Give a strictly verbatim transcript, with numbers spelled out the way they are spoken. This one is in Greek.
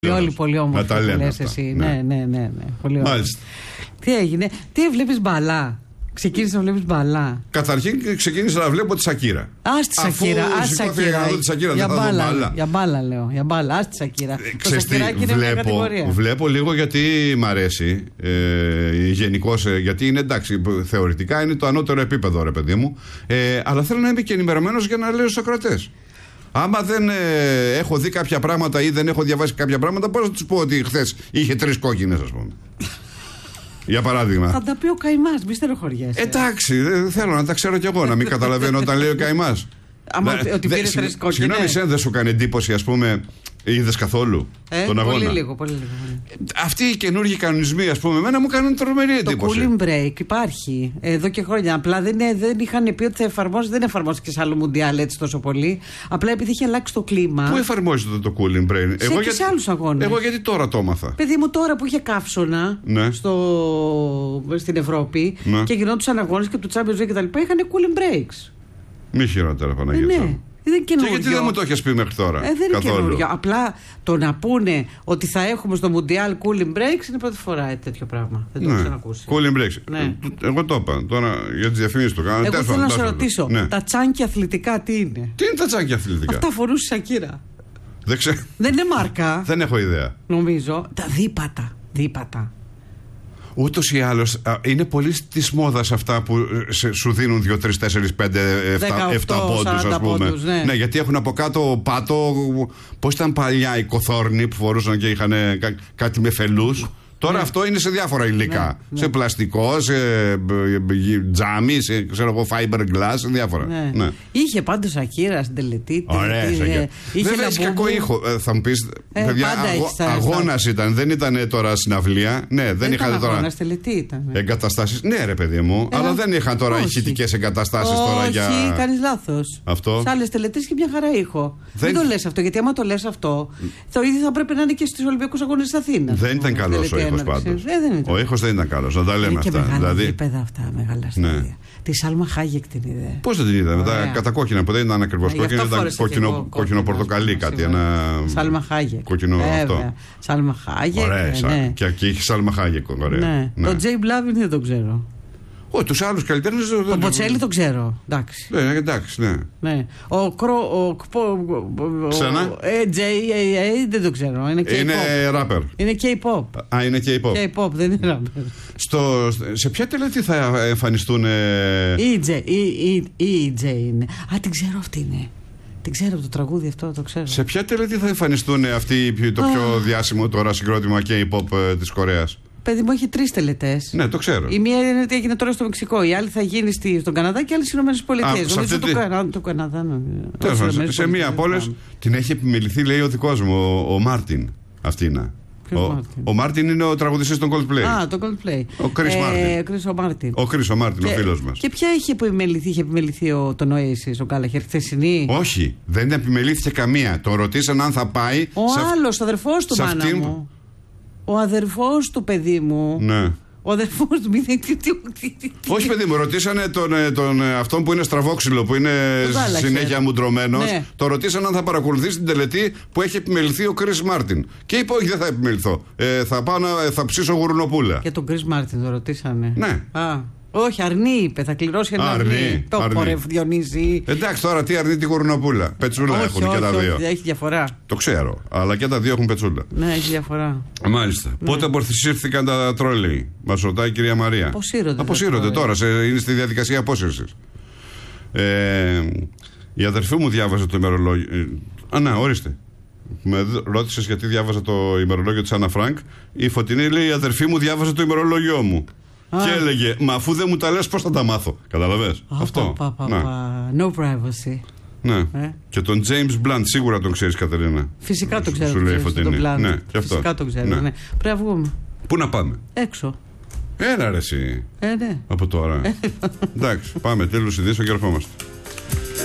Όλοι πολύ όμορφοι που λες εσύ. Ναι, ναι, ναι, ναι, ναι. Πολύ όμορφοι. Τι έγινε, τι βλέπεις μπαλά? Ξεκίνησε να βλέπεις μπαλά? Καταρχήν ξεκίνησα να βλέπω τη Σακύρα. Ας τη Σακύρα, ας τη Σακύρα. Για μπάλα, για μπάλα λέω. Για μπάλα, ας τη Σακύρα. Το Σακυράκι είναι μια κατηγορία. Βλέπω λίγο γιατί μ' αρέσει. Ε, γενικώς, γιατί είναι εντάξει, θεωρητικά είναι το ανώτερο επίπεδο, ρε παιδί μου. Ε, αλλά θέλω να είμαι και ενημερωμένος για να λέω στους ακροατές. Άμα δεν ε, έχω δει κάποια πράγματα ή δεν έχω διαβάσει κάποια πράγματα, πώς να τους πω ότι χθες είχε τρεις κόκκινες, ας πούμε. Για παράδειγμα. Θα τα πει ο Καημάς, μη στεροχωριέσαι. Εντάξει, θέλω να τα ξέρω κι εγώ, να μην καταλαβαίνω όταν λέει ο Καημάς. Άμα δε, ότι πήρε τρεις κόκκινες. Συγγνώμη, εσένα δεν σου κάνει εντύπωση, ας πούμε, είδες καθόλου ε, τον αγώνα? Πολύ λίγο, πολύ λίγο. Αυτοί οι καινούργιοι κανονισμοί, ας πούμε, εμένα μου κάνουν τρομερή εντύπωση. Το cooling break υπάρχει εδώ και χρόνια. Απλά δεν, δεν είχαν πει ότι θα εφαρμόσει, δεν εφαρμόστηκε σε άλλο μουντιάλ έτσι τόσο πολύ. Απλά επειδή είχε αλλάξει το κλίμα. Πού εφαρμόζεται το cooling break? Σε, εγώ, και σε άλλους αγώνες. Εγώ γιατί τώρα το έμαθα. Παιδί μου, τώρα που είχε καύσωνα ναι. στο, στην Ευρώπη ναι. και γινόντουσαν αγώνες και του Champions League κτλ. Είχαν cooling breaks. Μη χειρότερα, Παναγία. Ε, ναι. Δεν και γιατί δεν μου το έχεις πει μέχρι τώρα? Ε, δεν είναι καινούριο. Απλά το να πούνε ότι θα έχουμε στο Μουντιάλ cooling breaks είναι πρώτη φορά τέτοιο πράγμα. Δεν το έχω ναι. ξανακούσει. Cooling breaks. Ναι. Εγώ το είπα. Τώρα για τις διαφημίσεις το κάνω. Εγώ θέλω να σε ρωτήσω. Ναι. Τα τσάνκια αθλητικά τι είναι? Τι είναι τα τσάνκια αθλητικά? Αυτά φορούσε η Σακύρα. Δεν ξέρω. Δεν είναι μάρκα. Δεν έχω ιδέα. Νομίζω. Τα δίπατα. Δίπατα. Ούτως ή άλλως είναι πολύ της μόδας αυτά που σου δίνουν δύο, τρεις, τέσσερις, πέντε, επτά πόντους, ας πούμε. Πόντους, ναι. ναι, γιατί έχουν από κάτω πάτο. Πώς ήταν παλιά οι κοθόρνοι που φορούσαν και είχαν κά, κάτι με φελούς. Τώρα ναι. αυτό είναι σε διάφορα υλικά. Ναι, σε ναι. πλαστικό, σε τζάμι, σε ξέρω εγώ, fiberglass, σε διάφορα. Ναι. Ναι. Είχε πάντως Σακύρα στην τελετή. Ωραία, Σακύρα. Βέβαια έχει κακό ήχο. Ε, θα μου πεις, ε, παιδιά, αγώ, αγώνας ήταν, δεν ήταν τώρα συναυλία. Ναι, δεν είχαν τώρα. Αγώνας, τελετή ήταν. Εγκαταστάσεις. Ναι, ρε παιδί μου, ε, αλλά δεν είχαν τώρα ηχητικές εγκαταστάσεις τώρα για. Όχι, κάνεις λάθος. Αυτό. Σε άλλες τελετές είχε μια χαρά ήχο. Δεν το λες αυτό, γιατί άμα το λες αυτό, το ίδιο θα πρέπει να είναι και στους Ολυμπιακούς Αγώνες της Αθήνας. Δεν ήταν καλός ο ήχος. Ε, ο ήχος δεν ήταν καλός, να τα λέμε αυτά. Και μεγάλα δηλαδή... γήπεδα αυτά, μεγάλα στάδια. Ναι. Τη Σάλμα Χάγεκ την είδε. Πώς δεν την είδα, με τα κατακόκκινα που δεν ήταν ακριβώς κόκκινο, ήταν κόκκινο, κόκκινο πορτοκαλί κάτι. Ένα... Σάλμα Χάγεκ. Κόκκινο Βέβαια. αυτό. Σάλμα Χάγεκ. Ωραία, ναι. και εκεί έχει Σάλμα Χάγεκ. Ναι. Ναι. Το Τζέι Μπλάβιν δεν τον ξέρω. Όχι, τους άλλους καλλιτέχνες. Τον Μποτσέλη τον ξέρω. Εντάξει. Ναι, εντάξει, ναι. ναι. Ο Κρό. Ξανά. τζέι έι έι δεν τον ξέρω. Είναι K-pop. Είναι ράπερ. Είναι K-pop. Α, είναι K-pop. K-pop, δεν είναι ράπερ. Στο, σε ποια τελετή θα εμφανιστούν. ι τζέι είναι. Α, την ξέρω αυτή είναι. Την ξέρω από το τραγούδι αυτό, το ξέρω. Σε ποια τελετή θα εμφανιστούν αυτοί το πιο διάσημο τώρα συγκρότημα K-pop της Κορέας? Παιδί μου, έχει τρεις τελετές. Ναι, το ξέρω. Η μία είναι ότι έγινε τώρα στο Μεξικό, η άλλη θα γίνει στη, στον Καναδά και η άλλη στις Ηνωμένες Πολιτείες. Νομίζω το, τι... Κανα... το Καναδά. Τέλος, σε, σε μία από όλες την έχει επιμεληθεί, λέει ο δικός μου, ο, ο Μάρτιν. Αυτή είναι. Ο, ο Μάρτιν είναι ο τραγουδιστής των Coldplay. Α, το Coldplay. Ο Κρίς Μάρτιν. Ο Κρίς ο Μάρτιν. Ο Κρίς ο Μάρτιν, ο φίλος μας. Και ποια είχε επιμεληθεί, είχε επιμεληθεί ο, τον Oasis, ο Γκάλαχερ, χθεσινή? Όχι, δεν επιμελήθηκε καμία. Το ρωτήσαν αν θα πάει. Ο άλλος, ο αδερφός του, μάνα αυτήν... μου. Ο αδερφός του, παιδί μου. Ναι. Ο αδερφός του, μην όχι, παιδί μου, ρωτήσανε τον, τον, αυτόν που είναι στραβόξυλο, που είναι συνέχεια μουντρωμένος. Ναι. Το ρωτήσανε αν θα παρακολουθήσει την τελετή που έχει επιμεληθεί ο Κρίς Μάρτιν. Και είπε: όχι, δεν θα επιμεληθώ. Ε, θα πάω να θα ψήσω γουρνοπούλα. Και τον Κρίς Μάρτιν το ρωτήσανε. Ναι. Α. Όχι, αρνή είπε, θα κληρώσει ένα αρνή. αρνή. Το πορε, Διονύση. Εντάξει, τώρα τι αρνή τη γουρνοπούλα. Πετσούλα όχι, έχουν όχι, και τα δύο. Όχι, έχει διαφορά. Το ξέρω, αλλά και τα δύο έχουν πετσούλα. Ναι, έχει διαφορά. Μάλιστα. Ναι. Πότε αποσύρθηκαν τα τρόλεϊ? Μας ρωτάει η κυρία Μαρία. Αποσύρονται. Αποσύρονται τώρα, σε, είναι στη διαδικασία απόσυρσης. Ε, η αδερφή μου διάβαζε το ημερολόγιο. Α, ναι, ορίστε. Με ρώτησες γιατί διάβαζα το ημερολόγιο της Άννα Φρανκ. Η Φωτεινή λέει: η αδερφή μου διάβαζε το ημερολόγιο μου. Ah. Και έλεγε: μα αφού δεν μου τα λες, πώς θα τα μάθω? Καταλαβες? Oh, αυτό. Πα, πα, πα. No privacy. Ναι. Ε? Και τον James Blunt σίγουρα τον ξέρεις, Κατερίνα. Φυσικά τον ξέρω. Σου λέει Φωτεινή. Τον Blunt. Ναι, φυσικά τον ξέρω. Ναι. Ναι. Πρέπει να βγούμε. Πού να πάμε? Έξω. Έλα ρε εσύ. Ε, ναι. Από τώρα. Εντάξει, πάμε. Τέλος ειδήσεων και ερχόμαστε.